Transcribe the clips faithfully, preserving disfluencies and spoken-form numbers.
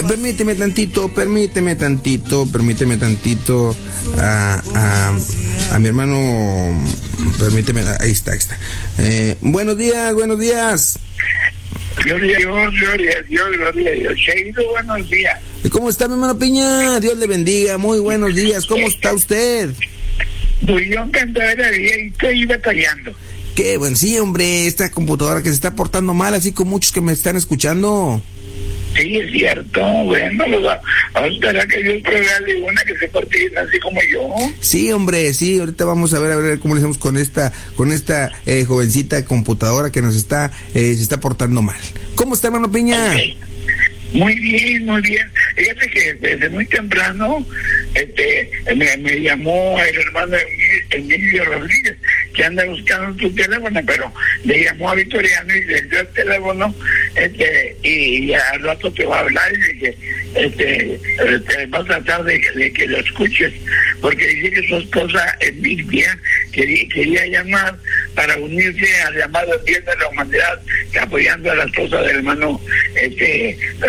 permíteme tantito, permíteme tantito, permíteme tantito a, a, a mi hermano, permíteme, ahí está, ahí está. Eh, buenos días, buenos días. Gloria a Dios, gloria a Dios, gloria a Dios. Cheito, buenos días. ¿Cómo está mi hermano Piña? Dios le bendiga, muy buenos días. ¿Cómo está usted? Pues yo encantado de día y estoy batallando. Qué bueno, sí, hombre, esta computadora que se está portando mal, así como muchos que me están escuchando. Sí, es cierto, bueno, pues, a esperar que Dios regale una que se porte bien así como yo. Sí, hombre, sí, ahorita vamos a ver a ver cómo le hacemos con esta con esta eh, jovencita computadora que nos está eh, se está portando mal. ¿Cómo está, hermano Piña? Okay. Muy bien, muy bien. Fíjate que desde muy temprano este me, me llamó el hermano Emilio Rodríguez, que anda buscando tu teléfono, pero le llamó a Victoriano y le dio el teléfono, este, y, y al rato te va a hablar y dije, este, te va a tratar de, de que lo escuches, porque dice que su esposa Emilia quería, quería llamar para unirse al llamado Bien de la Humanidad, apoyando a la esposa del hermano este,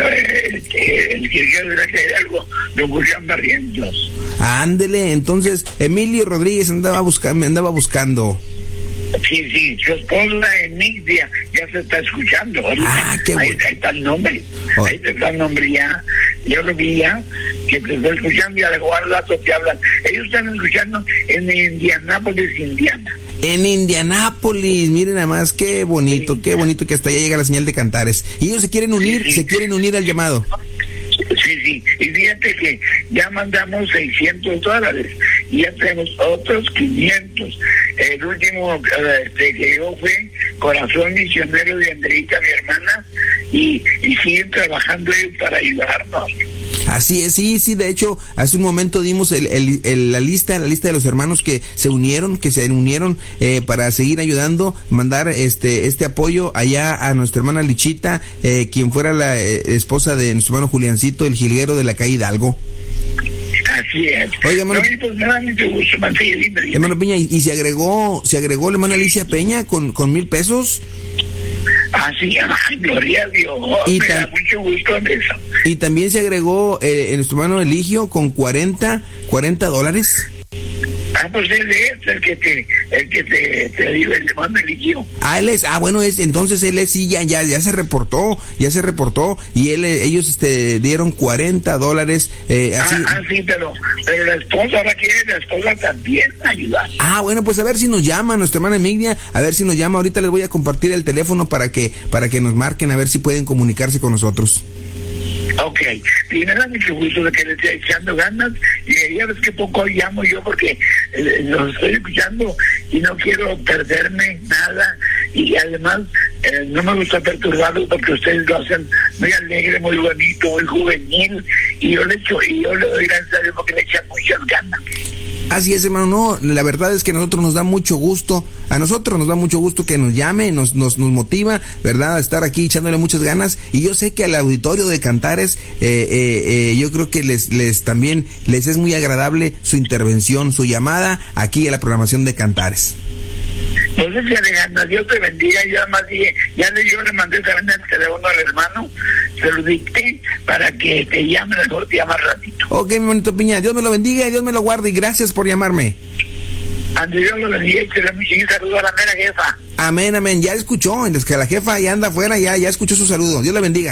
eh, el Kirguero de la Hidalgo, don Julián Barrientos. Ándele, entonces Emilio Rodríguez andaba buscando, me andaba buscando. Sí, sí, su esposa Emilia ya se está escuchando. Ah, qué ahí, bueno. ahí está el nombre, oh. ahí está el nombre ya. Yo lo vi ya, que te está escuchando y al rato te hablan. Ellos están escuchando en Indianápolis, Indiana. En Indianápolis, miren nada más, qué bonito, qué bonito que hasta allá llega la señal de Cantares. Y ellos se quieren unir, sí, sí. se quieren unir al llamado. Sí, sí, y fíjate que ya mandamos seiscientos dólares y ya tenemos otros quinientos. El último este, que llegó fue Corazón Misionero de Andreita, mi hermana, y, y siguen trabajando ellos para ayudarnos. Así es, sí, sí, de hecho, hace un momento dimos el, el, el, la lista, la lista de los hermanos que se unieron, que se unieron eh, para seguir ayudando, mandar este este apoyo allá a nuestra hermana Lichita, eh, quien fuera la eh, esposa de nuestro hermano Juliancito, el jilguero de la calle Hidalgo. Así es. Oiga, hermano, no, pues nada, mucho gusto, man, sí, dime, dime. Hermano Peña, ¿y, y se agregó, se agregó la hermana Alicia Peña con, con mil pesos? Ah, sí, ay, gloria a Dios, y me ta- da mucho gusto en eso. Y también se agregó eh, nuestro hermano Eligio con cuarenta dólares. Ah, pues él es el que te, el que te, te digo, el hermano Eligio. Ah, él es, ah, bueno, es, entonces él es, sí, ya, ya, ya se reportó, ya se reportó, y él, ellos, este, dieron cuarenta dólares, eh, así. Ah, ah, sí, pero, pero la esposa ahora quiere la esposa también ayudar. Ah, bueno, pues a ver si nos llama nuestra hermana Emilia, a ver si nos llama, ahorita les voy a compartir el teléfono para que, para que nos marquen, a ver si pueden comunicarse con nosotros. Ok, y me da mucho gusto de que le esté echando ganas, y ya ves que poco llamo yo porque eh, los estoy escuchando y no quiero perderme nada, y además eh, no me gusta perturbarlos porque ustedes lo hacen muy alegre, muy bonito, muy juvenil, y yo le echo, y yo le doy gracias a Dios porque le echan muchas ganas. Así es, hermano, no, la verdad es que a nosotros nos da mucho gusto, a nosotros nos da mucho gusto que nos llame, nos nos nos motiva, ¿verdad?, a estar aquí echándole muchas ganas, y yo sé que al auditorio de Cantares, eh, eh, eh, yo creo que les les también les es muy agradable su intervención, su llamada aquí a la programación de Cantares. No sé si Alejandra, Dios te bendiga. Yo además dije, ya le, yo le mandé también el teléfono al hermano, se lo dicté para que te llame, mejor te llama ratito. Ok, mi bonito Piña, Dios me lo bendiga y Dios me lo guarde, y gracias por llamarme. Ande, Dios lo bendiga y te le un saludo a la mera jefa. Amén, amén, ya escuchó, es que la jefa ya anda afuera, ya, ya escuchó su saludo, Dios la bendiga.